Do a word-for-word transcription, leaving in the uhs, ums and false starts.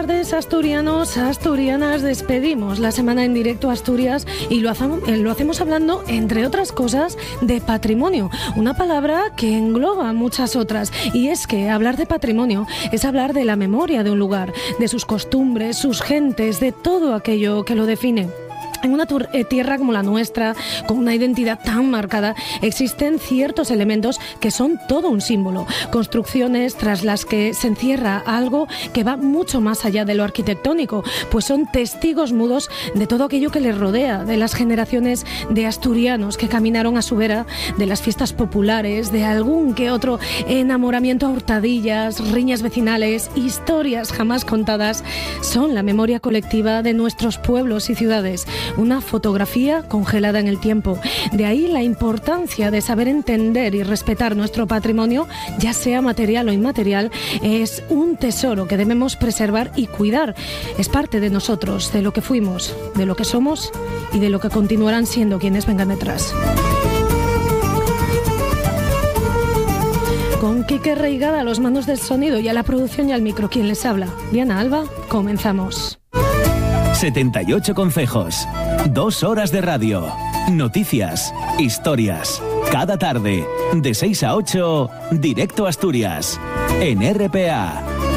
tardes, asturianos, asturianas. Despedimos la semana en directo a Asturias y lo hacemos, lo hacemos hablando, entre otras cosas, de patrimonio. Una palabra que engloba muchas otras. Y es que hablar de patrimonio es hablar de la memoria de un lugar, de sus costumbres, sus gentes, de todo aquello que lo define. En una tierra como la nuestra, con una identidad tan marcada, existen ciertos elementos que son todo un símbolo. Construcciones tras las que se encierra algo que va mucho más allá de lo arquitectónico, pues son testigos mudos de todo aquello que les rodea, de las generaciones de asturianos que caminaron a su vera, de las fiestas populares, de algún que otro enamoramiento a hurtadillas, riñas vecinales, historias jamás contadas. Son la memoria colectiva de nuestros pueblos y ciudades. Una fotografía congelada en el tiempo. De ahí la importancia de saber entender y respetar nuestro patrimonio, ya sea material o inmaterial. Es un tesoro que debemos preservar y cuidar. Es parte de nosotros, de lo que fuimos, de lo que somos y de lo que continuarán siendo quienes vengan detrás. Con Quique Reigada a los mandos del sonido y a la producción y al micro, quien les habla, Diana Alba, comenzamos. setenta y ocho concejos, dos horas de radio, noticias, historias, cada tarde, de seis a ocho, directo a Asturias, en R P A.